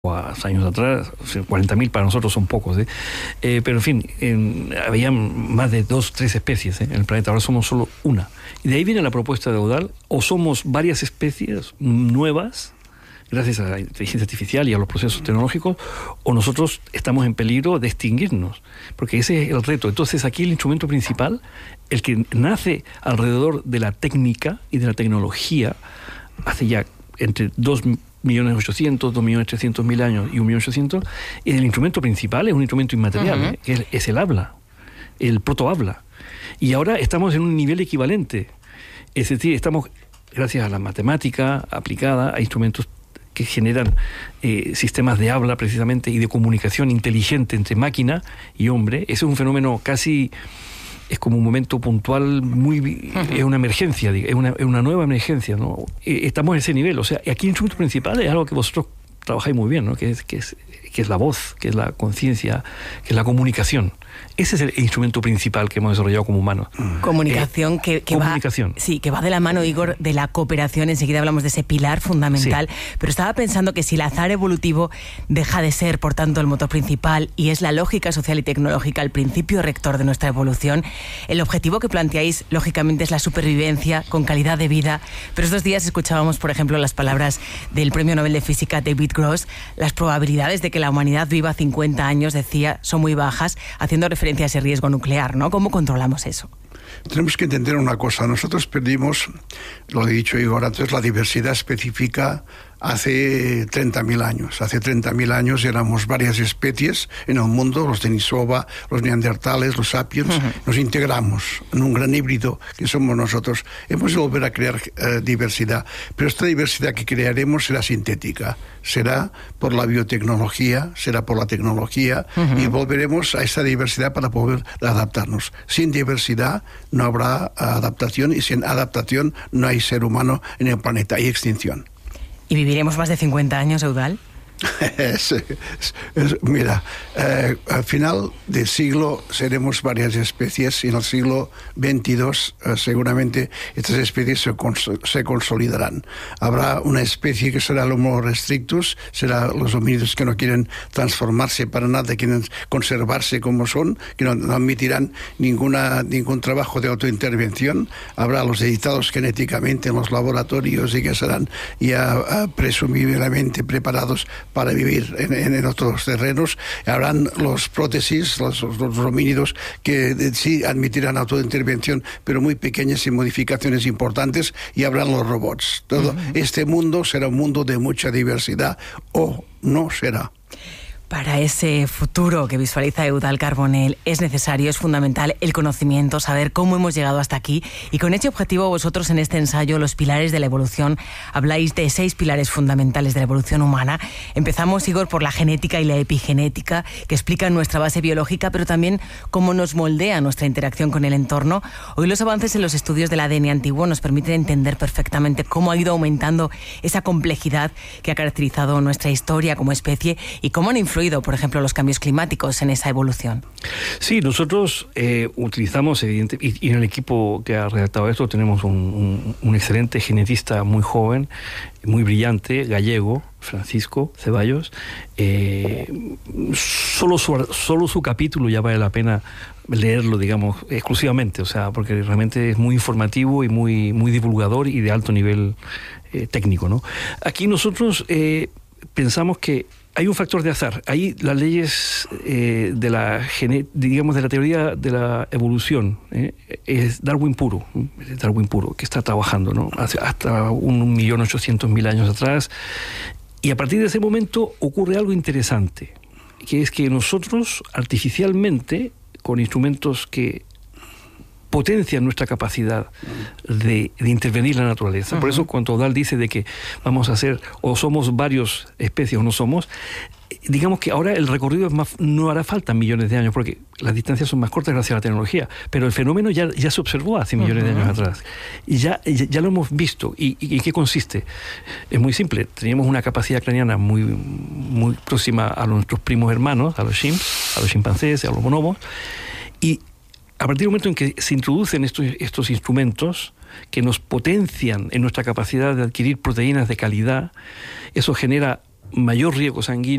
años atrás, 40.000 para nosotros son pocos, pero en fin, había más de 2 o 3 especies en el planeta, ahora somos solo una. Y de ahí viene la propuesta de Eudal: o somos varias especies nuevas, gracias a la inteligencia artificial y a los procesos tecnológicos, o nosotros estamos en peligro de extinguirnos, porque ese es el reto. Entonces aquí el instrumento principal, el que nace alrededor de la técnica y de la tecnología, hace ya entre 2.800.000, 2.300.000 años y 1.800.000, y el instrumento principal es un instrumento inmaterial, que es el habla, el protohabla. Y ahora estamos en un nivel equivalente, es decir, estamos, gracias a la matemática aplicada, a instrumentos que generan sistemas de habla precisamente y de comunicación inteligente entre máquina y hombre. Ese es un fenómeno casi... es como un momento puntual, es una emergencia, es una nueva emergencia, ¿no? Estamos en ese nivel. O sea, aquí el instrumento principal es algo que vosotros trabajáis muy bien, ¿no? Que es la voz, que es la conciencia, que es la comunicación. Ese es el instrumento principal que hemos desarrollado como humanos. Comunicación comunicación. Que va de la mano, Igor, de la cooperación. Enseguida hablamos de ese pilar fundamental. Sí. Pero estaba pensando que si el azar evolutivo deja de ser, por tanto, el motor principal y es la lógica social y tecnológica el principio rector de nuestra evolución, el objetivo que planteáis, lógicamente, es la supervivencia con calidad de vida. Pero estos días escuchábamos, por ejemplo, las palabras del Premio Nobel de Física David Gross: las probabilidades de que la humanidad viva 50 años, decía, son muy bajas, haciendo referencia a ese riesgo nuclear, ¿no? ¿Cómo controlamos eso? Tenemos que entender una cosa. Nosotros perdimos, lo he dicho Igor antes, la diversidad específica hace 30.000 años. Hace 30.000 años éramos varias especies en el mundo, los Denisova, los neandertales, los sapiens. Nos integramos en un gran híbrido que somos nosotros. Hemos de volver a crear diversidad, pero esta diversidad que crearemos será sintética, será por la biotecnología, será por la tecnología, y volveremos a esa diversidad para poder adaptarnos. Sin diversidad no habrá adaptación, y sin adaptación no hay ser humano en el planeta, hay extinción. ¿Y viviremos más de 50 años, Eudal? Mira, al final del siglo seremos varias especies, y en el siglo XXII seguramente estas especies se consolidarán. Habrá una especie que será el Homo restrictus, será los homínidos que no quieren transformarse para nada, quieren conservarse como son, que no admitirán ningún trabajo de autointervención. Habrá los editados genéticamente en los laboratorios y que serán ya presumiblemente preparados para vivir en otros terrenos. Habrán los prótesis, los homínidos, que sí admitirán autointervención, pero muy pequeñas y modificaciones importantes, y habrán los robots. Todo este mundo será un mundo de mucha diversidad, o no será. Para ese futuro que visualiza Eudal Carbonell es necesario, es fundamental el conocimiento, saber cómo hemos llegado hasta aquí. Y con este objetivo vosotros en este ensayo, Los Pilares de la Evolución, habláis de 6 pilares fundamentales de la evolución humana. Empezamos, Igor, por la genética y la epigenética, que explican nuestra base biológica, pero también cómo nos moldea nuestra interacción con el entorno. Hoy los avances en los estudios del ADN antiguo nos permiten entender perfectamente cómo ha ido aumentando esa complejidad que ha caracterizado nuestra historia como especie y cómo han influido, por ejemplo, los cambios climáticos en esa evolución. Sí, nosotros utilizamos, evidentemente, y en el equipo que ha redactado esto tenemos un excelente genetista muy joven, muy brillante, gallego, Francisco Ceballos. Solo su capítulo ya vale la pena leerlo, digamos, exclusivamente, o sea, porque realmente es muy informativo y muy divulgador y de alto nivel técnico, ¿no? Aquí nosotros pensamos que hay un factor de azar. Ahí las leyes de la teoría de la evolución, es Darwin puro, que está trabajando, ¿no? Hasta 1.800.000 años atrás. Y a partir de ese momento ocurre algo interesante, que es que nosotros artificialmente, con instrumentos que potencian nuestra capacidad de intervenir la naturaleza. Por eso cuando Eudal dice de que vamos a ser, o somos varias especies o no somos, digamos que ahora el recorrido es más, no hará falta millones de años, porque las distancias son más cortas gracias a la tecnología, pero el fenómeno ya se observó hace millones de años atrás. Y ya lo hemos visto. ¿Y qué consiste? Es muy simple. Teníamos una capacidad craneana muy próxima a nuestros primos hermanos, a los chimps, a los chimpancés, a los bonobos, y a partir del momento en que se introducen estos instrumentos que nos potencian en nuestra capacidad de adquirir proteínas de calidad, eso genera mayor riesgo sanguíneo